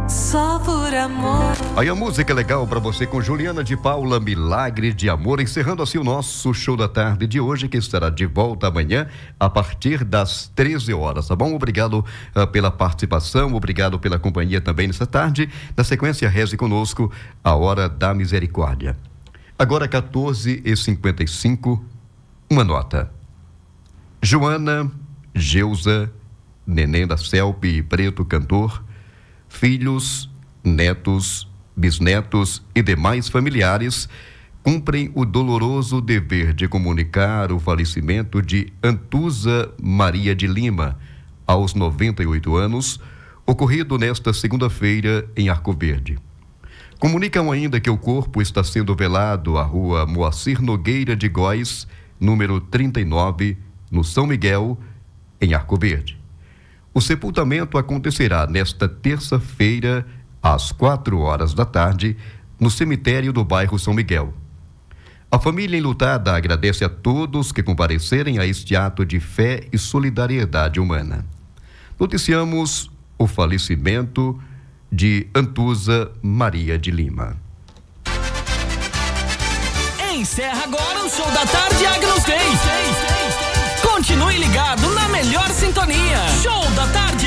Só por amor. Aí a música é legal pra você com Juliana de Paula, Milagre de Amor, encerrando assim o nosso show da tarde de hoje, que estará de volta amanhã a partir das 13 horas, tá bom? Obrigado pela participação, obrigado pela companhia também nessa tarde. Na sequência, reze conosco a Hora da Misericórdia. Agora 14h55, uma nota. Joana, Geusa, Neném da Celpe e Preto Cantor, filhos, netos, bisnetos e demais familiares cumprem o doloroso dever de comunicar o falecimento de Antusa Maria de Lima, aos 98 anos, ocorrido nesta segunda-feira em Arco Verde. Comunicam ainda que o corpo está sendo velado à rua Moacir Nogueira de Góes, número 39, no São Miguel, em Arco Verde. O sepultamento acontecerá nesta terça-feira, às 4 da tarde, no cemitério do bairro São Miguel. A família enlutada agradece a todos que comparecerem a este ato de fé e solidariedade humana. Noticiamos o falecimento de Antusa Maria de Lima. Encerra agora o show da tarde Agnus Dei. Continue ligado na melhor sintonia. Show da tarde.